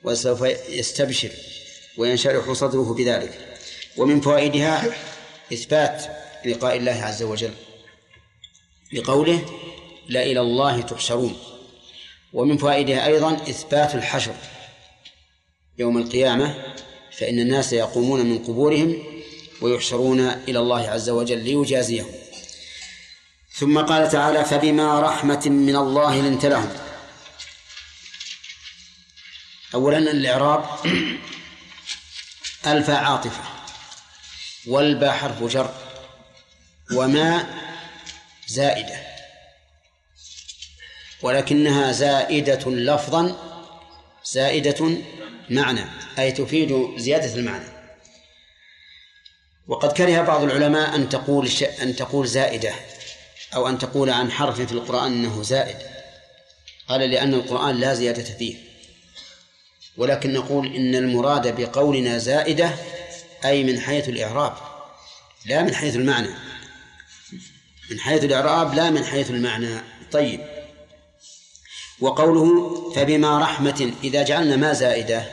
وسوف يستبشر وينشرح صدره بذلك. ومن فوائدها إثبات لقاء الله عز وجل بقوله لا إلى الله تحشرون. ومن فوائدها أيضا إثبات الحشر يوم القيامة، فإن الناس يقومون من قبورهم ويحشرون إلى الله عز وجل ليجازيهم. ثم قال تعالى فبما رحمة من الله لنت لهم. أولا الإعراب الفاء عاطفة والباء حرف جر وما زائدة، ولكنها زائدة لفظا زائدة معنى، أي تفيد زيادة المعنى. وقد كره بعض العلماء أن تقول زائدة أو أن تقول عن حرف في القرآن أنه زائد، قال لأن القرآن لا زيادة فيه. ولكن نقول إن المراد بقولنا زائدة أي من حيث الإعراب لا من حيث المعنى، من حيث الإعراب لا من حيث المعنى. طيب، وقوله فبما رحمة، إذا جعلنا ما زائدة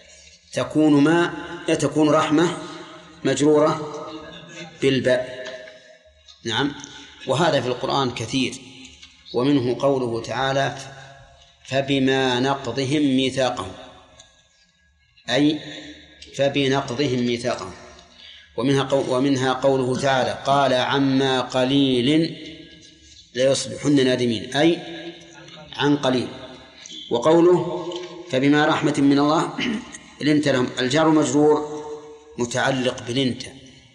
تكون رحمة مجرورة بالباء. نعم، وهذا في القرآن كثير، ومنه قوله تعالى فبما نقضهم ميثاقهم، أي فبنقضهم ميثاقهم. ومنها قوله تعالى قال عما قليل ليصبحن نادمين، أي عن قليل. وقوله فبما رحمة من الله لنت لهم، الجار مجرور متعلق بلنت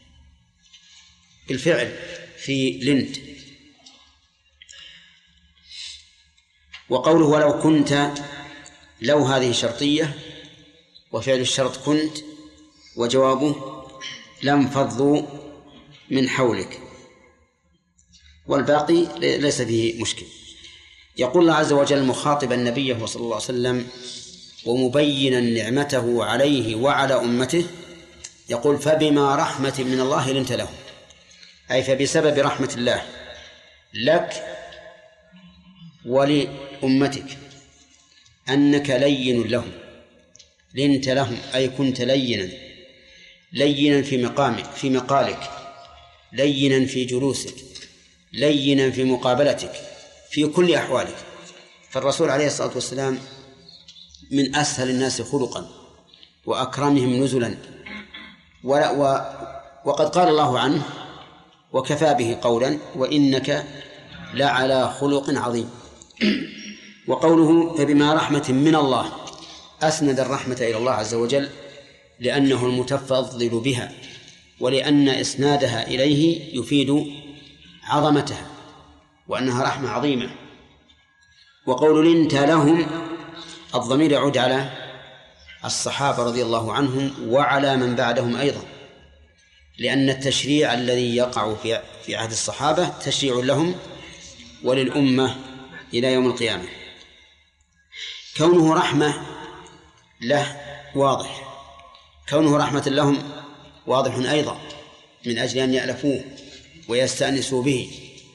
بالفعل في لنت. وقوله ولو كنت، لو هذه شرطية وفعل الشرط كنت، وجوابه لم فضوا من حولك، والباقي ليس فيه مشكل. يقول الله عز وجل مخاطبا نبيه صلى الله عليه وسلم ومبينا نعمته عليه وعلى أمته، يقول فبما رحمة من الله لنت لهم، أي فبسبب رحمة الله لك ولأمتك أنك لين لهم. لنت لهم أي كنت لينا، لينا في مقامك في مقالك، لينا في جلوسك، لينا في مقابلتك، في كل أحوالك. فالرسول عليه الصلاة والسلام من أسهل الناس خلقا وأكرمهم نزلا، وقد قال الله عنه وكفى به قولا وإنك لعلى خلق عظيم. وقوله فبما رحمة من الله، أسند الرحمة إلى الله عز وجل لأنه المتفضل بها، ولأن إسنادها إليه يفيد عظمتها وأنها رحمة عظيمة. وقول لنت لهم، الضمير يعود على الصحابة رضي الله عنهم وعلى من بعدهم أيضا، لأن التشريع الذي يقع في عهد الصحابة تشريع لهم وللأمة إلى يوم القيامة. كونه رحمة له واضح، كونه رحمة لهم واضح أيضا، من أجل أن يألفوه ويستأنسوا به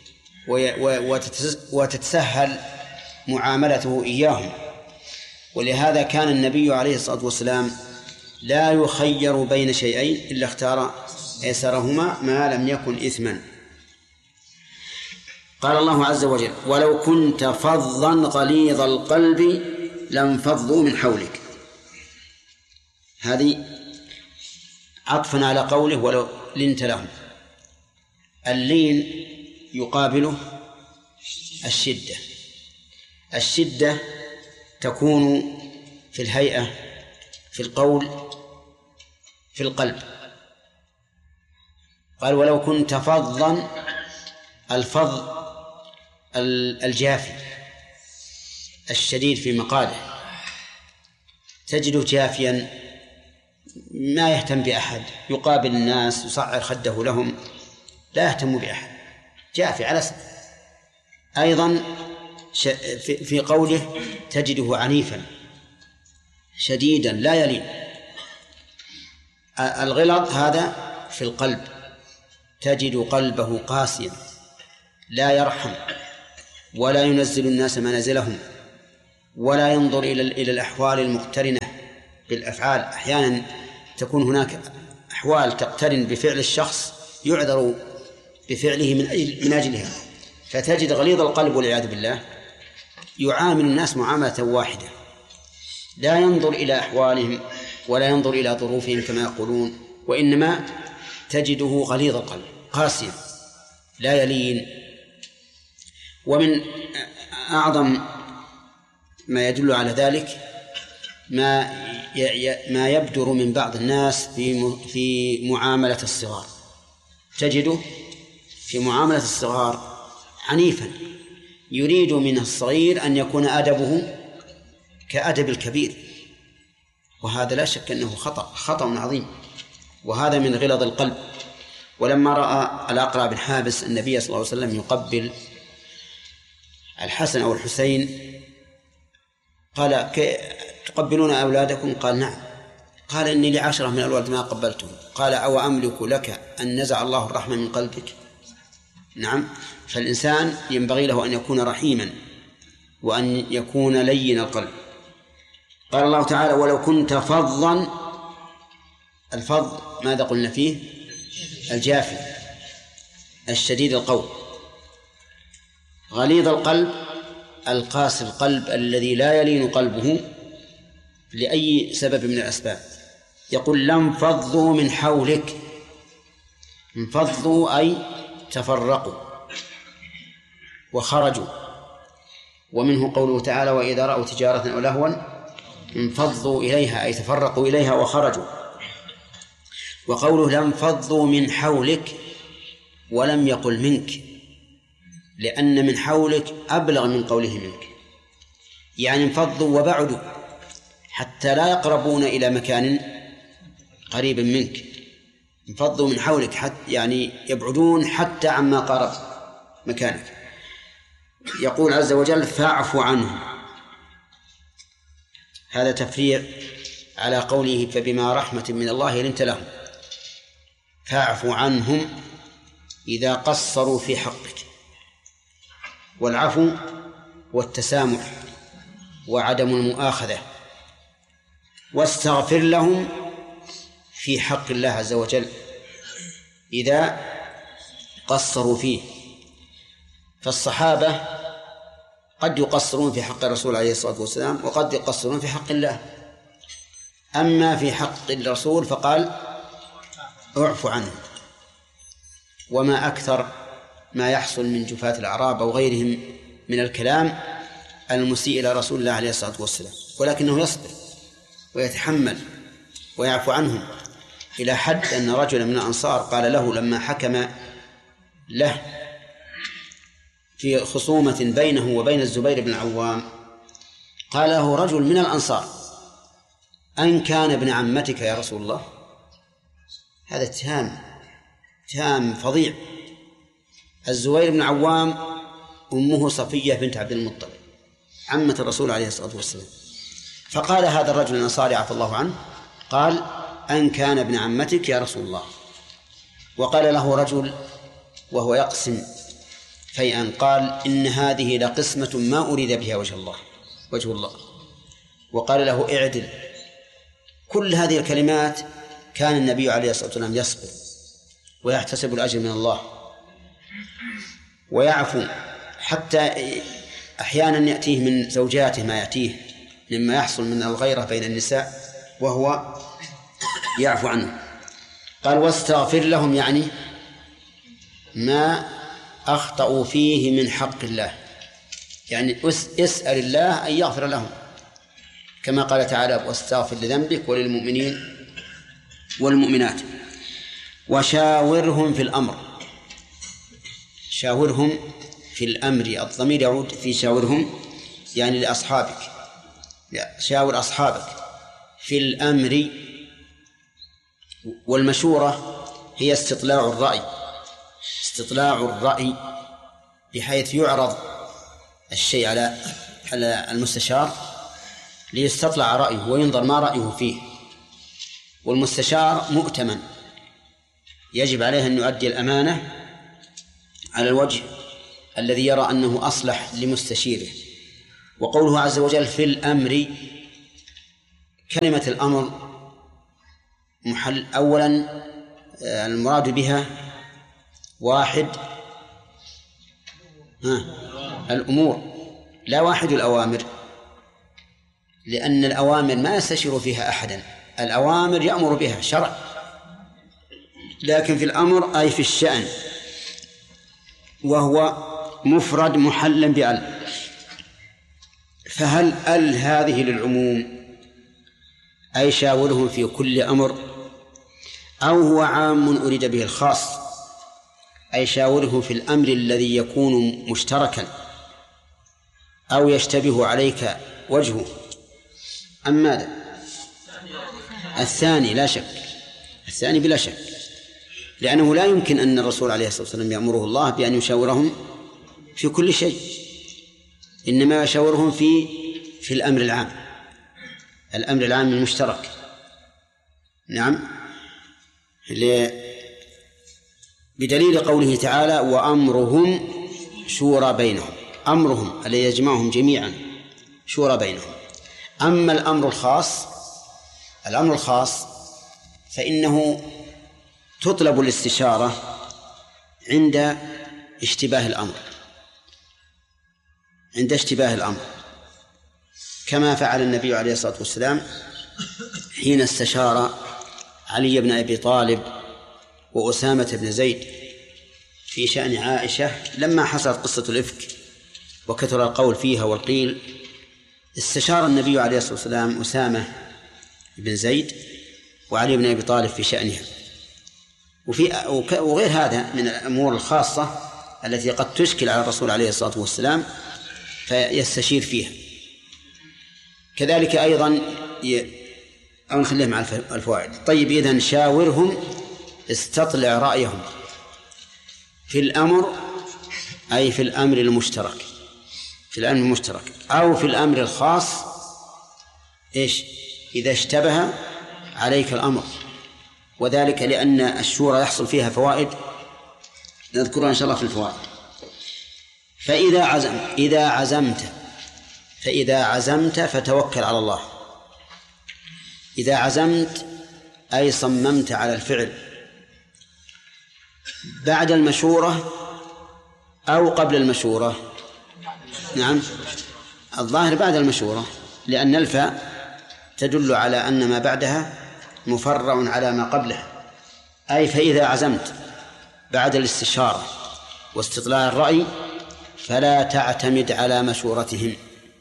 وتتسهل معاملته إياهم. ولهذا كان النبي عليه الصلاة والسلام لا يخير بين شيئين إلا اختار أيسرهما ما لم يكن إثما. قال الله عز وجل ولو كنت فظا غليظ القلب لانفضوا من حولك، هذه عطفا على قوله ولو لنت لهم. اللين يقابله الشدة، الشدة تكون في الهيئة، في القول، في القلب. قال ولو كنت فظا، الفظ الجافي الشديد في مقاله، تجده جافيا ما يهتم بأحد، يقابل الناس يصعر خده لهم، لا يهتم بأحد، جافي على سبيل. أيضا في قوله تجده عنيفا شديدا لا يلين. الغلظ هذا في القلب، تجد قلبه قاسيا لا يرحم ولا ينزل الناس منازلهم ولا ينظر إلى الأحوال المقترنة بالأفعال. أحيانا تكون هناك أحوال تقترن بفعل الشخص يعذر بفعله من أجلها، فتجد غليظ القلب والعياذ بالله يعامل الناس معاملة واحدة، لا ينظر إلى أحوالهم ولا ينظر إلى ظروفهم كما يقولون، وإنما تجده غليظ القلب قاسيا لا يلين. ومن أعظم ما يدل على ذلك ما يبدر من بعض الناس في معاملة الصغار. تجده في معاملة الصغار عنيفا، يريد من الصغير أن يكون أدبه كأدب الكبير، وهذا لا شك أنه خطأ عظيم، وهذا من غلظ القلب. ولما رأى الأقرع بن حابس النبي صلى الله عليه وسلم يقبل الحسن أو الحسين قال: تقبلون أولادكم؟ قال: نعم. قال: إني ل10 من الأولاد ما قبلتهم. قال: أو أملك لك أن نزع الله الرحمة من قلبك؟ نعم. فالإنسان ينبغي له أن يكون رحيما وأن يكون لين القلب. قال الله تعالى: ولو كنت فظا، الفظ ماذا قلنا فيه؟ الجافي الشديد القول، غليظ القلب القاسي القلب الذي لا يلين قلبه لأي سبب من الأسباب. يقول: لانفضوا من حولك. انفضوا أي تفرقوا وخرجوا. ومنه قوله تعالى: وإذا رأوا تجارة أو لهوا انفضوا إليها، أي تفرقوا إليها وخرجوا. وقوله: لانفضوا من حولك، ولم يقل منك، لأن من حولك أبلغ من قوله منك، يعني انفضوا وبعدوا حتى لا يقربون إلى مكان قريب منك. انفضوا من حولك حتى يعني يبعدون حتى عما قارب مكانك. يقول عز وجل: فاعف عنهم. هذا تفريع على قوله: فبما رحمة من الله لنت لهم. فاعف عنهم إذا قصروا في حقك. والعفو والتسامح وعدم المؤاخذة. واستغفر لهم في حق الله عز وجل إذا قصروا فيه. فالصحابة قد يقصرون في حق الرسول عليه الصلاة والسلام، وقد يقصرون في حق الله. أما في حق الرسول فقال: اعف عنه. وما أكثر ما يحصل من جفاة الأعراب أو غيرهم من الكلام المسيء إلى رسول الله عليه الصلاة والسلام، ولكنه يصبر ويتحمل ويعفو عنهم، إلى حد أن رجلا من الأنصار قال له لما حكم له في خصومة بينه وبين الزبير بن العوام، قال له رجل من الأنصار: أن كان ابن عمتك يا رسول الله؟ هذا اتهام فظيع. الزبير بن العوام أمه صفية بنت عبد المطلب عمة الرسول عليه الصلاة والسلام. فقال هذا الرجل الأنصاري عفى الله عنه، قال: أن كان ابن عمتك يا رسول الله. وقال له رجل وهو يقسم فيئا، قال: إن هذه لقسمة ما أريد بها وجه الله. وقال له: اعدل. كل هذه الكلمات كان النبي عليه الصلاة والسلام يصبر ويحتسب الأجر من الله ويعفو، حتى أحيانا يأتيه من زوجاته ما يأتيه مما يحصل من الغيرة بين النساء وهو يعفو عنه. قال: واستغفر لهم، يعني ما أخطأوا فيه من حق الله، يعني اسأل الله أن يغفر لهم، كما قال تعالى: واستغفر لذنبك وللمؤمنين والمؤمنات. وشاورهم في الأمر. شاورهم في الأمر، الضمير يعود في شاورهم يعني لأصحابك، شاور أصحابك في الأمر. والمشورة هي استطلاع الرأي بحيث يعرض الشيء على المستشار ليستطلع رأيه وينظر ما رأيه فيه. والمستشار مؤتمن، يجب عليه أن يؤدي الأمانة على الوجه الذي يرى أنه أصلح لمستشيره. وقوله عز وجل في الأمر كلمة الأمر محل أولا المراد بها واحد الأمور لا واحد الأوامر، لأن الأوامر ما يستشير فيها أحدا، الأوامر يأمر بها شرع، لكن في الأمر أي في الشأن، وهو مفرد محلا بأل. فهل أل هذه للعموم أي شاورهم في كل أمر، أو هو عام أريد به الخاص أي شاورهم في الأمر الذي يكون مشتركا أو يشتبه عليك وجهه، أم ماذا؟ الثاني لا شك، الثاني بلا شك، لأنه لا يمكن أن الرسول عليه الصلاة والسلام يأمره الله بأن يشاورهم في كل شيء، إنما يشاورهم في الأمر العام، الأمر العام المشترك. نعم، بدليل قوله تعالى وأمرهم شورى بينهم، أمرهم الذي يجمعهم جميعا شورى بينهم. أما الأمر الخاص فإنه تطلب الاستشارة عند اشتباه الأمر، كما فعل النبي عليه الصلاة والسلام حين استشار علي بن أبي طالب وأسامة بن زيد في شأن عائشة لما حصلت قصة الإفك وكثر القول فيها والقيل. استشار النبي عليه الصلاة والسلام أسامة بن زيد وعلي بن أبي طالب في شأنها، وغير هذا من الأمور الخاصة التي قد تشكل على الرسول عليه الصلاة والسلام فيستشير فيها. كذلك أيضا أو نخليه مع الفوائد. طيب، إذن شاورهم استطلع رأيهم في الأمر أي في الأمر المشترك، أو في الأمر الخاص إذا اشتبه عليك الأمر، وذلك لأن الشورى يحصل فيها فوائد نذكرها إن شاء الله في الفوائد. فإذا عزمت فتوكل على الله. إذا عزمت أي صممت على الفعل بعد المشورة أو قبل المشورة. نعم، الظاهر بعد المشورة، لأن الفاء تدل على أن ما بعدها مفرع على ما قبلها. أي فإذا عزمت بعد الاستشارة واستطلاع الرأي فلا تعتمد على مشورتهم،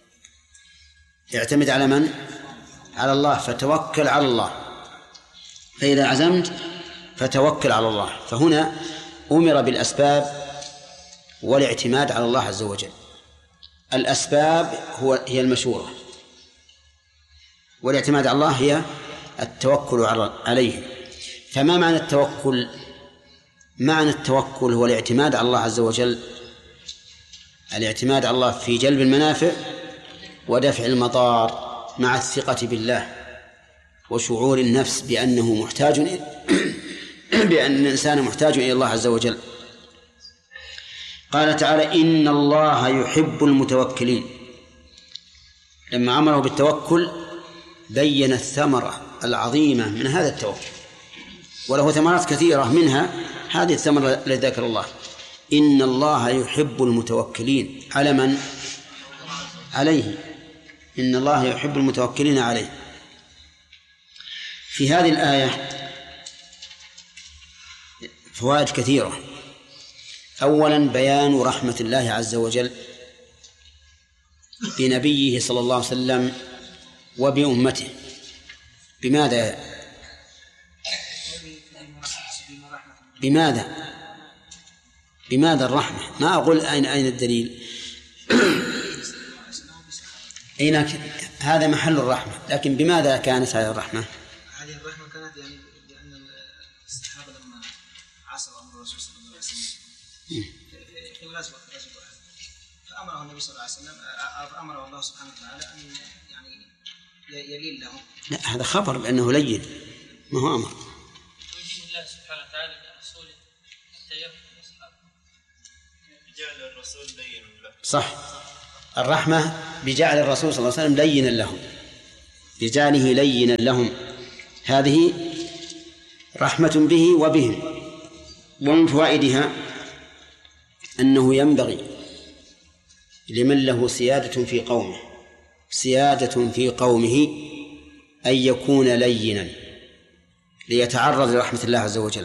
اعتمد على من؟ على الله، فتوكل على الله. فإذا عزمت فتوكل على الله. فهنا أمر بالأسباب والاعتماد على الله عز وجل. الأسباب هي المشورة، والاعتماد على الله هي التوكل عليه. فما معنى التوكل؟ معنى التوكل هو الاعتماد على الله عز وجل، الاعتماد على الله في جلب المنافع ودفع المضار مع الثقة بالله وشعور النفس بأنه محتاج بأن الإنسان محتاج إلى الله عز وجل. قال تعالى إن الله يحب المتوكلين. لما أمره بالتوكل بين الثمرة العظيمة من هذا التوكل، وله ثمرات كثيرة، منها هذه الثمرة التي ذكر الله إن الله يحب المتوكلين. على من؟ عليه. إن الله يحب المتوكلين عليه. في هذه الآية فوائد كثيرة. أولا بيان رحمة الله عز وجل بنبيه صلى الله عليه وسلم وبأمته. بماذا الرحمة؟ ما أقول أين الدليل. هذا محل الرحمة، لكن بماذا كانت هذه الرحمة؟ هذه الرحمة كانت يعني لأن الصحابة لما عصوا أمر الرسول صلى الله عليه وسلم في الغزوة فأمره النبي صلى الله عليه وسلم، أمره الله سبحانه وتعالى أن يعني يلين لهم. لا، هذا خبر بأنه لين، ما هو أمر. ويجب الله سبحانه وتعالى لرسوله حتى يرحم أصحابه، جعل الرسول لين له. صح، الرحمة بجعل الرسول صلى الله عليه وسلم لينا لهم، بجعله لينا لهم، هذه رحمة به وبهم. ومن فوائدها أنه ينبغي لمن له سيادة في قومه أن يكون لينا ليتعرض لرحمة الله عز وجل.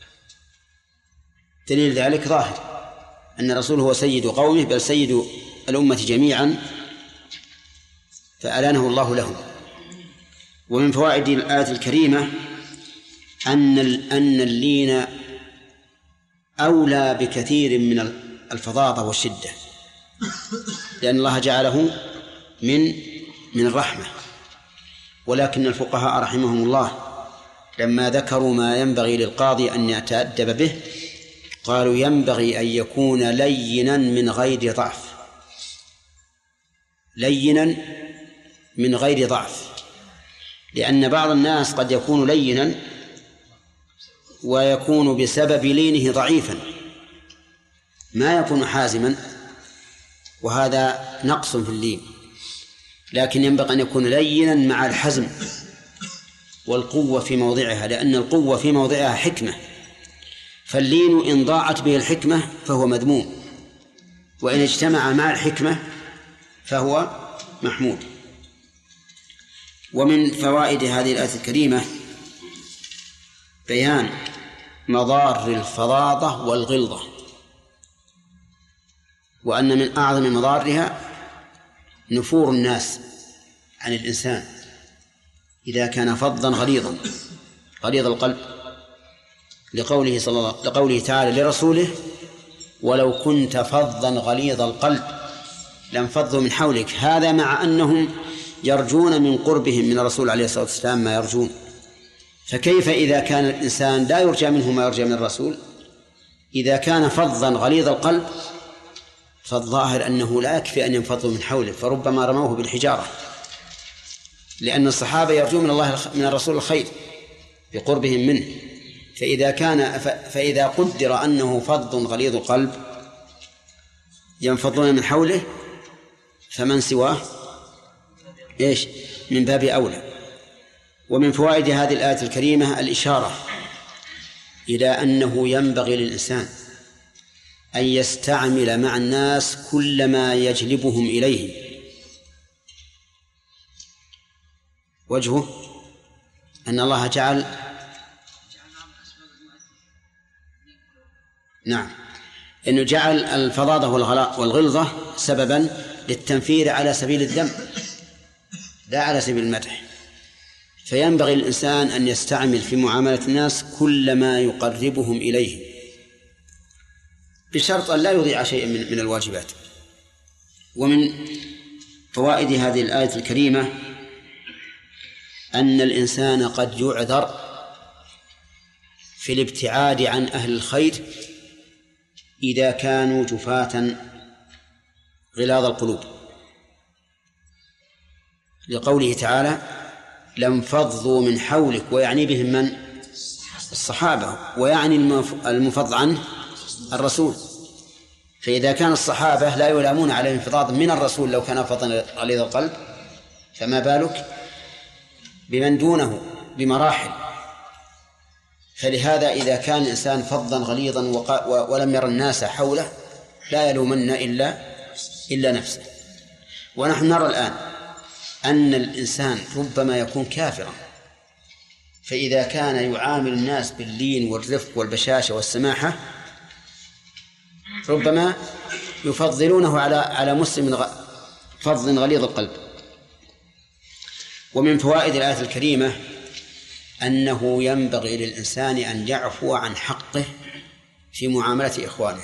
دليل ذلك ظاهر أن الرسول هو سيد قومه، بل سيد الأمة جميعا، فألانه الله لهم. ومن فوائد الآية الكريمة أن اللين أولى بكثير من الفظاظة والشدة، لأن الله جعله من الرحمة. ولكن الفقهاء رحمهم الله لما ذكروا ما ينبغي للقاضي أن يتأدب به قالوا ينبغي أن يكون لينا من غير ضعف، لينا من غير ضعف، لأن بعض الناس قد يكون لينا ويكون بسبب لينه ضعيفا، ما يكون حازما، وهذا نقص في اللين. لكن ينبغي أن يكون لينا مع الحزم والقوة في موضعها، لأن القوة في موضعها حكمة، فاللين إن ضاعت به الحكمة فهو مذموم، وإن اجتمع مع الحكمة فهو محمود. ومن فوائد هذه الآية الكريمة بيان مضار الفظاظة والغلظة، وأن من أعظم مضارها نفور الناس عن الإنسان إذا كان فظا غليظ القلب، لقوله تعالى لرسوله ولو كنت فظا غليظ القلب لانفضوا من حولك. هذا مع أنهم يرجون من قربهم من الرسول عليه الصلاة والسلام ما يرجون، فكيف إذا كان الإنسان لا يرجى منه ما يرجى من الرسول؟ إذا كان فظا غليظ القلب فالظاهر أنه لا يكفي أن ينفضوا من حوله، فربما رموه بالحجارة، لأن الصحابة يرجون من الرسول الخير بقربهم منه. فإذا قدر أنه فظ غليظ القلب ينفضون من حوله، فمن سواه من باب أولى. ومن فوائد هذه الآية الكريمة الإشارة إلى أنه ينبغي للإنسان أن يستعمل مع الناس كل ما يجلبهم إليه. وجهه أن الله جعل أنه جعل الفظاظة والغلظة سببا للتنفير على سبيل الذم لا على سبيل المدح. فينبغي للإنسان أن يستعمل في معاملة الناس كل ما يقربهم إليه، بشرط أن لا يضيع شيئا من الواجبات. ومن فوائد هذه الآية الكريمة أن الإنسان قد يعذر في الابتعاد عن أهل الخير إذا كانوا جفاة غلاظ القلوب، لقوله تعالى لانفضوا من حولك، ويعني بهم من؟ الصحابة، ويعني المفض عنه الرسول. فإذا كان الصحابة لا يلامون على الانفضاض من الرسول لو كان فظا غليظ القلب، فما بالك بمن دونه بمراحل. فلهذا إذا كان الإنسان فظا غليظا ولم ير الناس حوله لا يلومن إلا نفسه. ونحن نرى الآن أن الإنسان ربما يكون كافرا، فإذا كان يعامل الناس باللين والرفق والبشاشة والسماحة ربما يفضلونه على مسلم فظ غليظ القلب. ومن فوائد الآية الكريمة أنه ينبغي للإنسان أن يعفو عن حقه في معاملة إخوانه،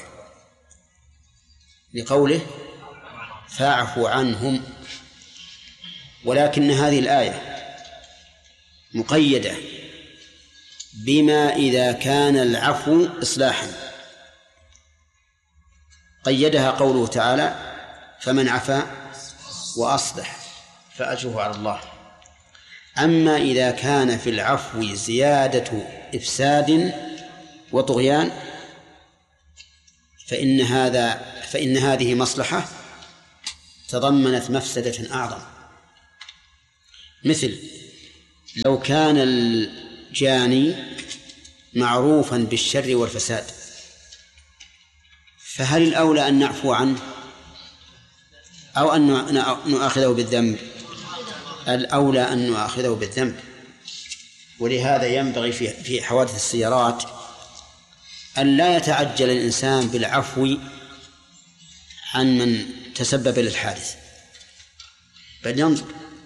لقوله فاعفوا عنهم. ولكن هذه الآية مقيدة بما إذا كان العفو إصلاحا، قيدها قوله تعالى فمن عفا وأصلح فأجره على الله. أما إذا كان في العفو زيادة إفساد وطغيان فإن هذه مصلحة تضمنت مفسدة أعظم. مثل لو كان الجاني معروفا بالشر والفساد فهل الأولى أن نعفو عنه أو أن نؤاخذه بالذنب؟ الأولى أن نؤاخذه بالذنب. ولهذا ينبغي في حوادث السيارات أن لا يتعجل الإنسان بالعفو عن من تسبب للحادث، بل ينظر.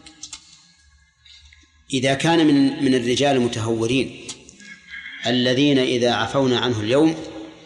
إذا كان من الرجال المتهورين الذين إذا عفونا عنه اليوم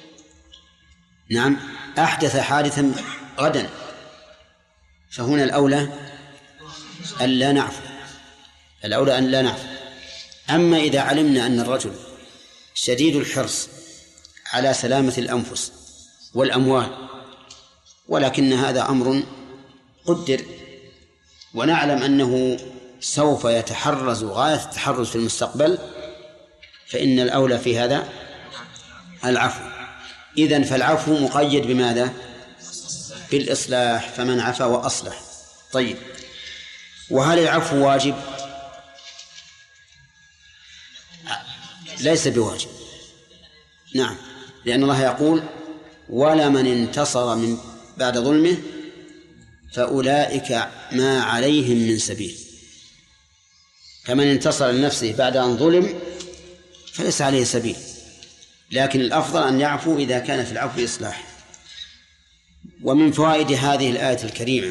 أحدث حادثا غدا، فهنا الأولى أن لا نعفو، الأولى أن لا نعفو. أما إذا علمنا أن الرجل شديد الحرص على سلامة الأنفس والأموال، ولكن هذا أمر قدر ونعلم أنه سوف يتحرز غاية التحرز في المستقبل، فإن الأولى في هذا العفو. إذن فالعفو مقيد بماذا؟ بالإصلاح، فمن عفا وأصلح. طيب، وهل العفو واجب؟ ليس بواجب، نعم، لأن الله يقول ولا من انتصر من بعد ظلمه فأولئك ما عليهم من سبيل. فمن انتصر لنفسه بعد أن ظلم فليس عليه سبيل، لكن الأفضل أن يعفو إذا كان في العفو إصلاح. ومن فوائد هذه الآية الكريمة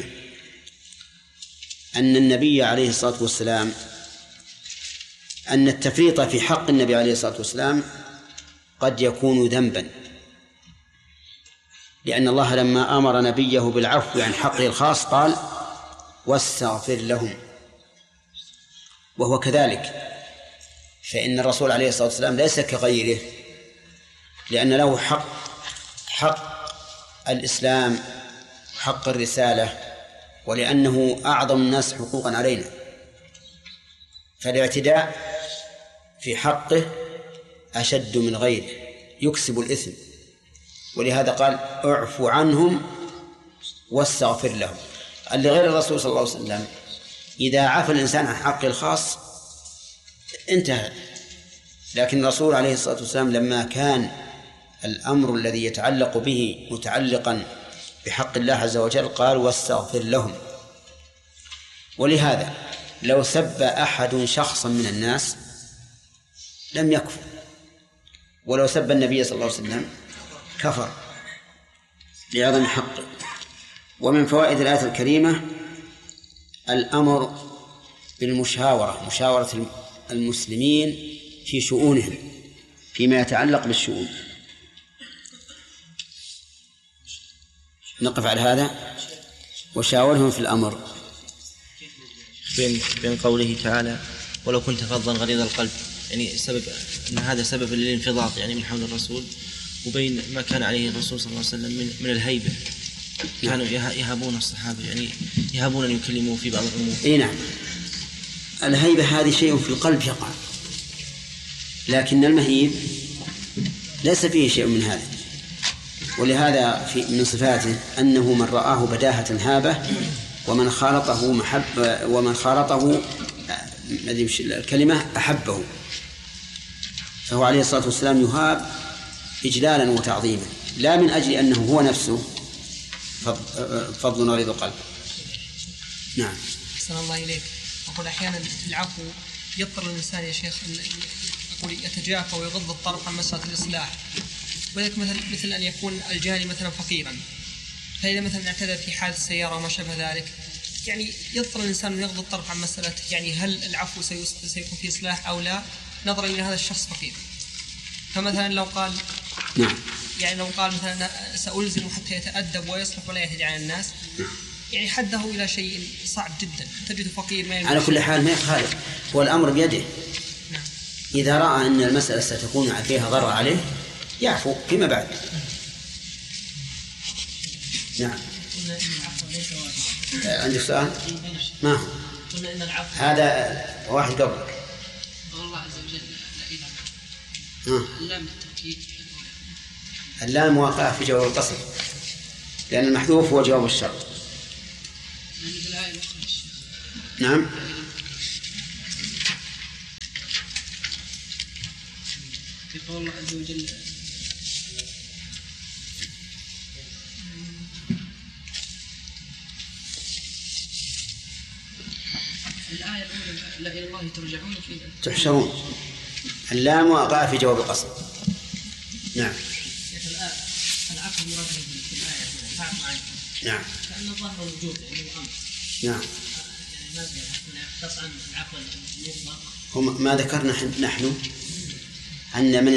أن النبي عليه الصلاة والسلام أن التفريط في حق النبي عليه الصلاة والسلام قد يكون ذنبا، لأن الله لما أمر نبيه بالعفو عن حقه الخاص قال واستغفر لهم، وهو كذلك، فإن الرسول عليه الصلاة والسلام ليس كغيره، لأن له حق الإسلام، حق الرسالة، ولأنه أعظم الناس حقوقا علينا، فالاعتداء في حقه أشد من غيره، يكسب الإثم. ولهذا قال اعفو عنهم واستغفر لهم. لغير الرسول صلى الله عليه وسلم إذا عفى الإنسان عن حقه الخاص انتهى، لكن الرسول عليه الصلاة والسلام لما كان الأمر الذي يتعلق به متعلقا بحق الله عز وجل قال واستغفر لهم. ولهذا لو سب أحد شخصا من الناس لم يكفر، ولو سب النبي صلى الله عليه وسلم كفر لعظم حقه. ومن فوائد الآية الكريمة الأمر بالمشاورة، مشاورة المسلمين في شؤونهم فيما يتعلق بالشؤون. نقف على هذا وشاورهم في الأمر. بين قوله تعالى ولو كنت فظا غليظ القلب، يعني سبب أن هذا سبب للانفضاض يعني من حول الرسول، وبين ما كان عليه الرسول صلى الله عليه وسلم من الهيبة، كانوا يهابون الصحابة، يعني يهابون أن يكلموا في بعض الأمور. إيه نعم، الهيبة هذه شيء في القلب يقع، لكن المهيب ليس فيه شيء من هذا. ولهذا من صفاته أنه من رآه بداهة هابة، ومن خالطه محبة، ومن خالطه الكلمة أحبه. فهو عليه الصلاة والسلام يهاب إجلالا وتعظيما، لا من أجل أنه هو نفسه فضل غليظ القلب. نعم. أحسن الله إليك. أقول أحيانا العفو يضطر الإنسان يا شيخ أقول يتجافى ويغض الطرف عن مسألة الإصلاح، وذلك مثل أن يكون الجاني مثلا فقيرا، فإذا مثلا اعتدى في حادث سيارة وما شابه ذلك، يعني يضطر الإنسان أن يغض الطرف عن مسألة يعني هل العفو سيكون فيه إصلاح أو لا، نظرا إلى هذا الشخص فقير. فمثلا لو قال نعم، يعني لو قال مثلا سألزم حتى يتأدب ويصلح ولا يهدي على الناس، يعني حده إلى شيء صعب جدا، تجد فقير ما على كل حال ما يخالف، هو الأمر بيده. إذا رأى أن المسألة ستكون فيها ضرر عليه يعفو فيما بعد. نعم. عندك سؤال؟ ما هو؟ هذا واحد قبلك. الله عز وجل اللام التوكيد، اللام واقعة في جواب القصر، لأن المحذوف هو جواب الشرط. نعم. في قول الله عز وجل الآية الأولى لا إلى الله ترجعون في تحشرون، اللام وقع في جواب القصد. نعم. العفو مراد في الآية فاعف عنه. نعم. كأن الظاهر الوجود يعني الأمر. نعم. يعني ما يختص عن العفو المطلق. ما ذكرنا نحن أن من